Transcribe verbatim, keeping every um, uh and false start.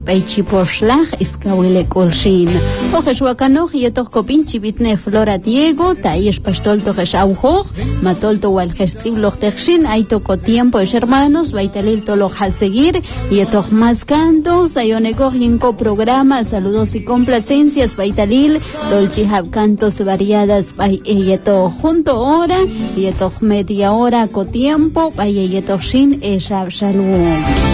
Peichiposlaj iskawile kolshin. Ojes wakanoh yetok kopin chibitne Flora Diego, taish pastol tojes aujo, matolto waljersiblo tekshin, aitoko tiempo es hermanos, baitalil tolo al seguir, yetok mascando, sayonegor yinko programa, saludos y complacencias, baitalil, dolchihab cantos variadas, bay yeto junto hora, yetok media hora co tiempo, bay yetok shin eshab shalom.